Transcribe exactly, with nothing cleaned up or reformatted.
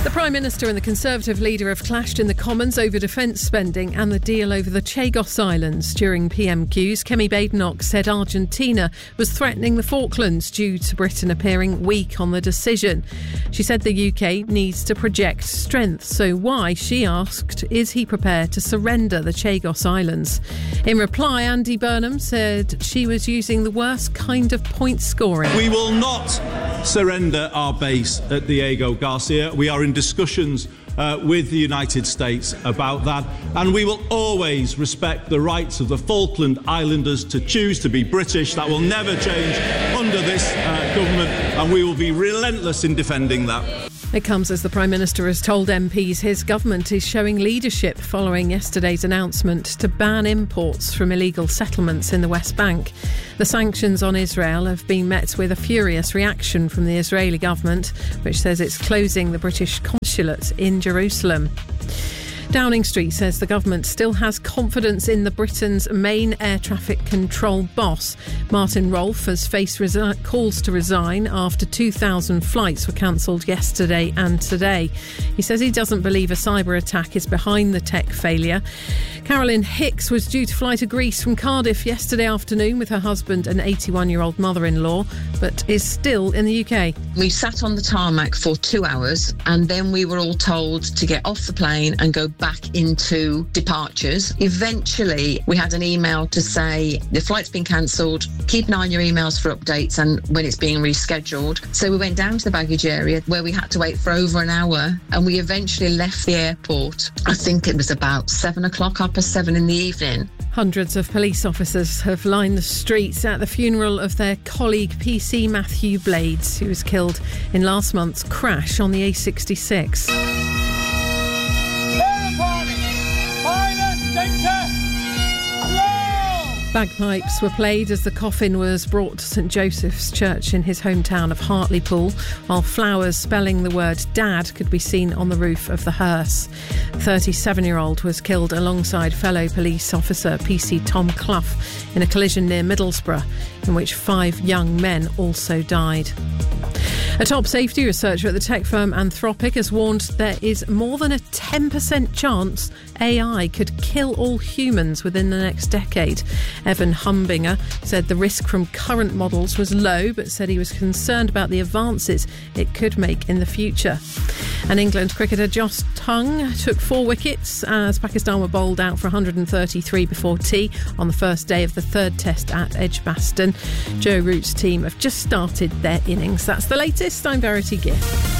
The Prime Minister and the Conservative leader have clashed in the Commons over defence spending and the deal over the Chagos Islands. During P M Qs, Kemi Badenoch said Argentina was threatening the Falklands due to Britain appearing weak on the decision. She said the U K needs to project strength, so why, she asked, is he prepared to surrender the Chagos Islands? In reply, Andy Burnham said she was using the worst kind of point scoring. We will not surrender our base at Diego Garcia. We are in discussions uh, with the United States about that, and we will always respect the rights of the Falkland Islanders to choose to be British. That will never change under this uh, government, and we will be relentless in defending that. It comes as the Prime Minister has told M Ps his government is showing leadership following yesterday's announcement to ban imports from illegal settlements in the West Bank. The sanctions on Israel have been met with a furious reaction from the Israeli government, which says it's closing the British consulate in Jerusalem. Downing Street says the government still has confidence in the Britain's main air traffic control boss. Martin Rolfe has faced resi- calls to resign after two thousand flights were cancelled yesterday and today. He says he doesn't believe a cyber attack is behind the tech failure. Carolyn Hicks was due to fly to Greece from Cardiff yesterday afternoon with her husband and eighty-one-year-old mother-in-law, but is still in the U K. We sat on the tarmac for two hours and then we were all told to get off the plane and go back into departures. Eventually, we had an email to say the flight's been cancelled, keep an eye on your emails for updates and when it's being rescheduled. So we went down to the baggage area where we had to wait for over an hour and we eventually left the airport. I think it was about seven o'clock, half past seven in the evening. Hundreds of police officers have lined the streets at the funeral of their colleague P C Matthew Blades, who was killed in last month's crash on the A sixty-six. Bagpipes were played as the coffin was brought to St Joseph's Church in his hometown of Hartlepool, while flowers spelling the word Dad could be seen on the roof of the hearse. thirty-seven-year-old was killed alongside fellow police officer P C Tom Clough in a collision near Middlesbrough, in which five young men also died. A top safety researcher at the tech firm Anthropic has warned there is more than a ten percent chance A I could kill all humans within the next decade. Evan Humbinger said the risk from current models was low, but said he was concerned about the advances it could make in the future. And England cricketer Josh Tongue took four wickets as Pakistan were bowled out for one hundred thirty-three before tea on the first day of the third test at Edgbaston. Joe Root's team have just started their innings. That's the latest. I'm Verity Gibb.